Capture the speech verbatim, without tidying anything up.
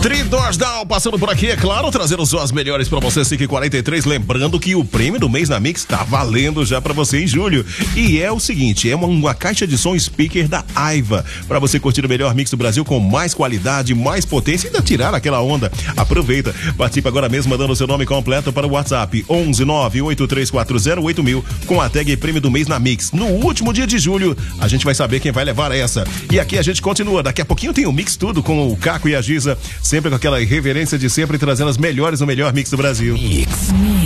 Tridós Down passando por aqui, é claro, trazendo só as melhores pra você, cinco e quarenta e três. Lembrando que o prêmio do mês na Mix tá valendo já pra você em julho. E é o seguinte, é uma, uma caixa de som speaker da Aiva, pra você curtir o melhor mix do Brasil com mais qualidade, mais potência e ainda tirar aquela onda. Aproveita, participe agora mesmo mandando o seu nome completo para o WhatsApp onze nove oito três quatro zero oito mil com a tag prêmio do mês na Mix. No último dia de julho, a gente vai saber quem vai levar essa. E aqui a gente continua, daqui a pouquinho tem o Mix Tudo com o Caco e a Giza, sempre com aquela irreverência de sempre trazendo as melhores, o melhor mix do Brasil. Mix.